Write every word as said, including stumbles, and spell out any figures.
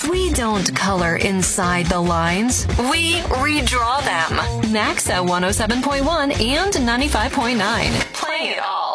We don't color inside the lines. We redraw them. Max at one oh seven point one and ninety-five point nine. Play it all.